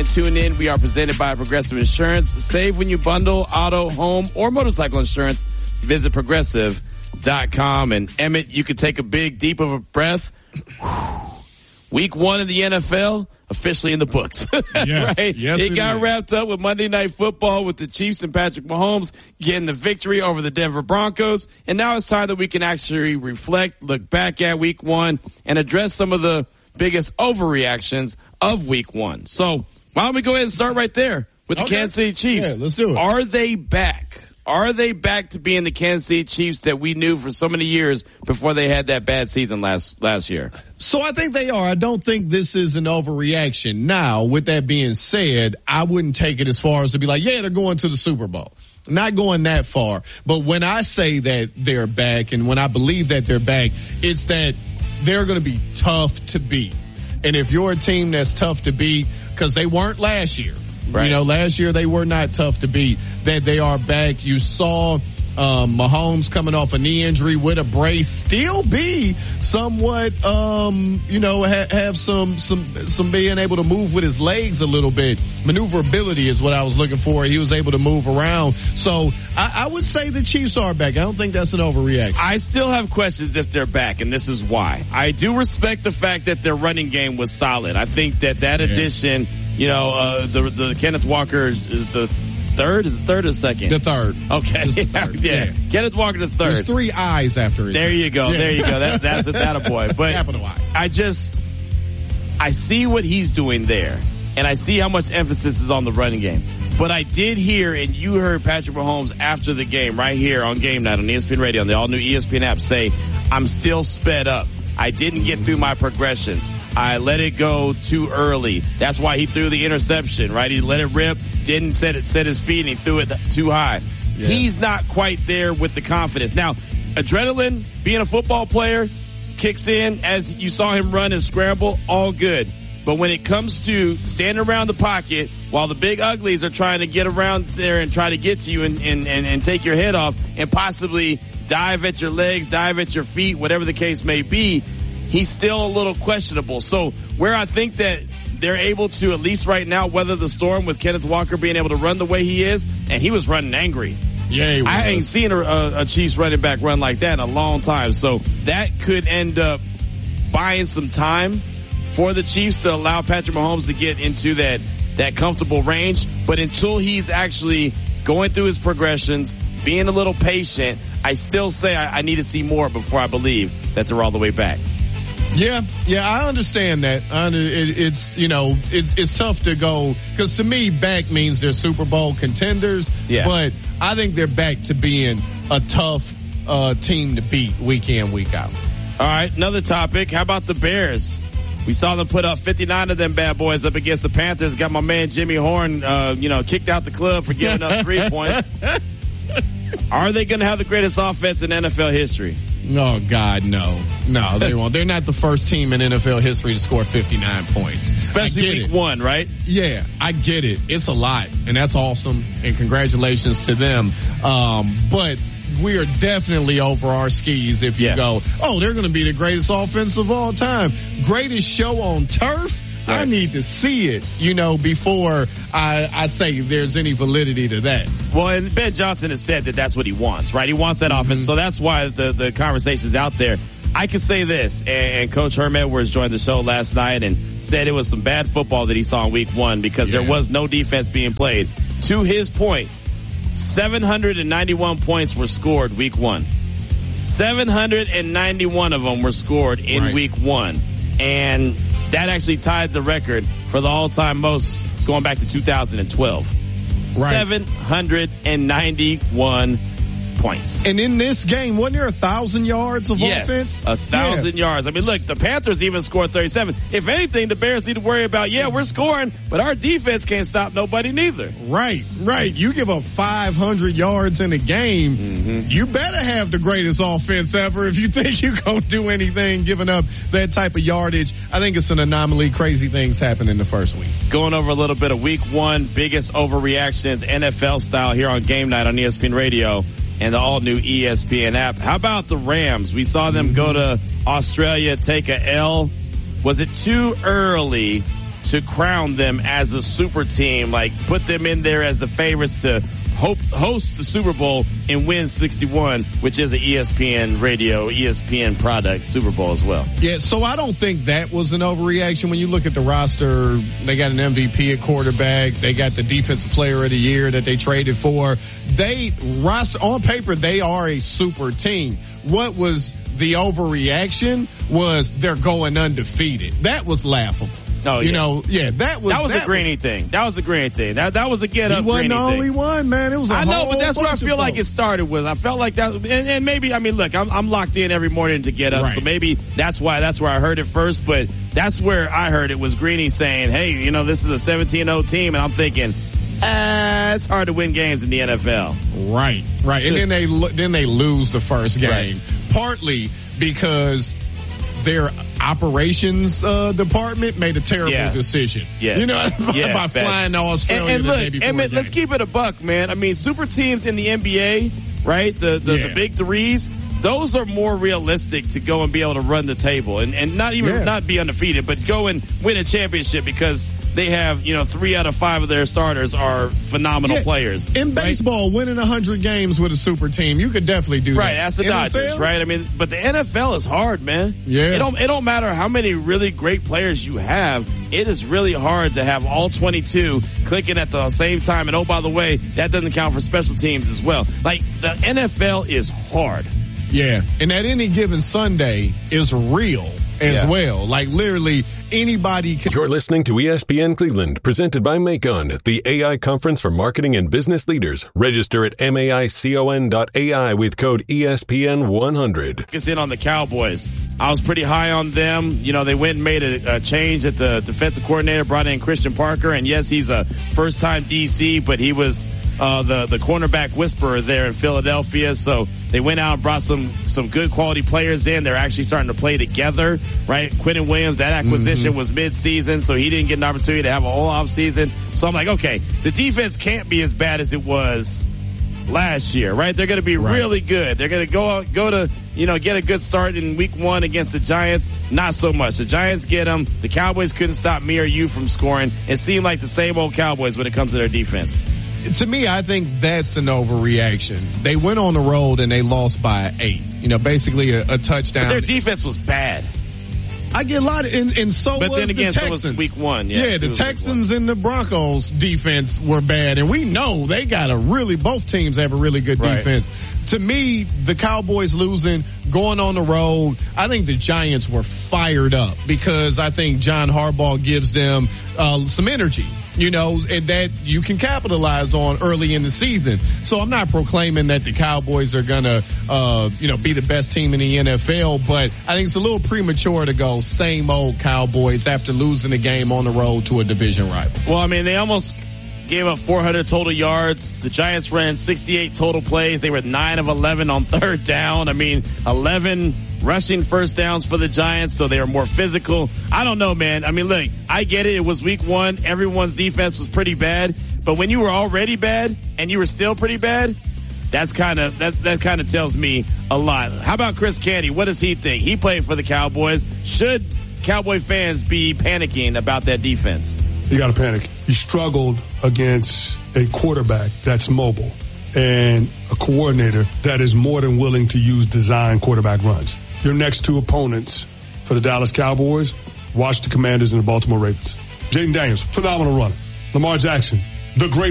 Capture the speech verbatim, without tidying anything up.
and tune in. We are presented by Progressive Insurance. Save when you bundle auto, home, or motorcycle insurance. Visit progressive dot com. And Emmett, you could take a big, deep of a breath. Week one of the N F L officially in the books. Yes, right? yes, it, it got is. wrapped up with Monday Night Football with the Chiefs and Patrick Mahomes getting the victory over the Denver Broncos. And now it's time that we can actually reflect, look back at week one, and address some of the biggest overreactions of week one. So why don't we go ahead and start right there with the Okay. Kansas City Chiefs. Yeah, let's do it. Are they back? Are they back to being the Kansas City Chiefs that we knew for so many years before they had that bad season last last year? So I think they are. I don't think this is an overreaction. Now, with that being said, I wouldn't take it as far as to be like, yeah, they're going to the Super Bowl. Not going that far. But when I say that they're back and when I believe that they're back, it's that they're going to be tough to beat. And if you're a team that's tough to beat, because they weren't last year. Right. You know, last year they were not tough to beat. That they are back. You saw um, Mahomes coming off a knee injury with a brace, still be somewhat, um, you know, ha- have some some some being able to move with his legs a little bit. Maneuverability is what I was looking for. He was able to move around. So I, I would say the Chiefs are back. I don't think that's an overreaction. I still have questions if they're back, and this is why. I do respect the fact that their running game was solid. I think that that Yeah. addition, you know, uh, the the Kenneth Walker is, is the third, is the third or the second? The third. Okay. It's the third. yeah. Yeah. Kenneth Walker the third. There's three eyes after it. There you go. Yeah. There you go. That, that's a, that a boy. But Capital I. I just, I see what he's doing there. And I see how much emphasis is on the running game. But I did hear, and you heard Patrick Mahomes after the game right here on Game Night on E S P N Radio, on the all-new E S P N app, say, I'm still sped up. I didn't get through my progressions. I let it go too early. That's why he threw the interception, right? He let it rip, didn't set it, set his feet, and he threw it too high. Yeah. He's not quite there with the confidence. Now, adrenaline, being a football player, kicks in as you saw him run and scramble, all good. But when it comes to standing around the pocket while the big uglies are trying to get around there and try to get to you and, and, and, and take your head off and possibly dive at your legs, dive at your feet, whatever the case may be, he's still a little questionable. So where I think that they're able to, at least right now, weather the storm with Kenneth Walker being able to run the way he is, and he was running angry. Yeah, he was. I ain't seen a, a, a Chiefs running back run like that in a long time. So that could end up buying some time for the Chiefs to allow Patrick Mahomes to get into that, that comfortable range. But until he's actually going through his progressions, being a little patient, I still say I, I need to see more before I believe that they're all the way back. Yeah, yeah, I understand that. I, it, it's, you know, it's, it's tough to go, because to me, back means they're Super Bowl contenders. Yeah. But I think they're back to being a tough uh, team to beat week in, week out. All right, another topic. How about the Bears? We saw them put up fifty-nine of them bad boys up against the Panthers. Got my man Jimmy Horn, uh, you know, kicked out the club for giving up three points. Are they going to have the greatest offense in N F L history? No, God, no. No, they won't. They're not the first team in N F L history to score fifty-nine points. Especially week it. one, right? Yeah, I get it. It's a lot, and that's awesome, and congratulations to them. Um, but we are definitely over our skis if you Yeah. go, oh, they're going to be the greatest offense of all time. Greatest show on turf? Right. I need to see it, you know, before I, I say there's any validity to that. Well, and Ben Johnson has said that that's what he wants, right? He wants that offense, so that's why the, the conversation's out there. I can say this, and, and Coach Herm Edwards joined the show last night and said it was some bad football that he saw in week one because Yeah. there was no defense being played. To his point, seven hundred ninety-one points were scored week one. seven hundred ninety-one of them were scored in Right. week one. And that actually tied the record for the all-time most going back to two thousand twelve. Right. seven hundred ninety-one points. And in this game, wasn't there a thousand yards of Yes, offense? a thousand Yeah. yards. I mean, look, the Panthers even scored thirty-seven. If anything, the Bears need to worry about, yeah, we're scoring, but our defense can't stop nobody neither. Right, right. You give up five hundred yards in a game, Mm-hmm. you better have the greatest offense ever if you think you're going to do anything giving up that type of yardage. I think it's an anomaly. Crazy things happen in the first week. Going over a little bit of week one, biggest overreactions, N F L style here on Game Night on E S P N Radio and the all-new E S P N app. How about the Rams? We saw them go to Australia, take a L. Was it too early to crown them as a super team, like put them in there as the favorites to hope, host the Super Bowl and win sixty-one, which is an E S P N radio, E S P N product Super Bowl as well. Yeah, so I don't think that was an overreaction. When you look at the roster, they got an M V P at quarterback. They got the defensive player of the year that they traded for. They roster on paper, they are a super team. What was the overreaction was they're going undefeated. That was laughable. Oh, you yeah. know, yeah, that was that was that a Greeny was, thing. That was a Greeny thing. That that was a get up. He wasn't Greeny the only thing. one, man. It was. A I know, whole but that's where I feel like folks. it started with. I felt like that, and, and maybe I mean, look, I'm I'm locked in every morning to get up, right. so maybe that's why that's where I heard it first. But that's where I heard it was Greeny saying, "Hey, you know, this is a seventeen oh team," and I'm thinking, ah, it's hard to win games in the N F L. Right, right, and then they then they lose the first game, right. partly because their operations uh, department made a terrible yeah. decision. Yes. You know, yeah, by bad. flying to Australia. And, and look, and man, let's keep it a buck, man. I mean, super teams in the N B A, right? The the, yeah. the big threes. Those are more realistic to go and be able to run the table and, and not even yeah. not be undefeated, but go and win a championship because they have, you know, three out of five of their starters are phenomenal yeah. players. In baseball, right? winning one hundred games with a super team, you could definitely do right, that. Right, that's the N F L? Dodgers, right? I mean, but the N F L is hard, man. Yeah. It don't, it don't matter how many really great players you have. It is really hard to have all twenty-two clicking at the same time. And oh, by the way, that doesn't count for special teams as well. Like, the N F L is hard. Yeah, and at any given Sunday is real as yeah. well. Like literally anybody can. You're listening to E S P N Cleveland, presented by Macon, the A I conference for marketing and business leaders. Register at maicon dot A I with code E S P N one hundred. It's in on the Cowboys. I was pretty high on them. You know, they went and made a, a change at the defensive coordinator, brought in Christian Parker, and yes, he's a first-time D C, but he was uh the the cornerback whisperer there in Philadelphia. So they went out and brought some some good quality players in. They're actually starting to play together, right? Quentin Williams, that acquisition mm-hmm. was mid-season, so he didn't get an opportunity to have a whole off-season. So I'm like, okay, the defense can't be as bad as it was last year, right? They're going to be right. really good. They're going to go go to, you know, get a good start in week one against the Giants. Not so much. The Giants get them. The Cowboys couldn't stop me or you from scoring. It seemed like the same old Cowboys when it comes to their defense. To me, I think that's an overreaction. They went on the road and they lost by eight. You know, basically a, a touchdown. But their defense was bad. I get a lot of, and, and so but was then again, the Texans. So was week one. Yeah, yeah the Texans and the Broncos defense were bad, and we know they got a really, both teams have a really good right. defense. To me, the Cowboys losing, going on the road, I think the Giants were fired up because I think John Harbaugh gives them uh, some energy. You know, and that you can capitalize on early in the season. So I'm not proclaiming that the Cowboys are going to, uh, you know, be the best team in the N F L, but I think it's a little premature to go same old Cowboys after losing a game on the road to a division rival. Well, I mean, they almost gave up four hundred total yards. The Giants ran sixty-eight total plays. They were nine of eleven on third down. I mean, eleven rushing first downs for the Giants, so they are more physical. I don't know, man. I mean, look, I get it. It was week one. Everyone's defense was pretty bad. But when you were already bad and you were still pretty bad, that's kind of, that, that kind of tells me a lot. How about Chris Canty? What does he think? He played for the Cowboys. Should Cowboy fans be panicking about that defense? You got to panic. You struggled against a quarterback that's mobile and a coordinator that is more than willing to use design quarterback runs. Your next two opponents for the Dallas Cowboys, Washington Commanders and the Baltimore Ravens. Jaden Daniels, phenomenal runner. Lamar Jackson, the great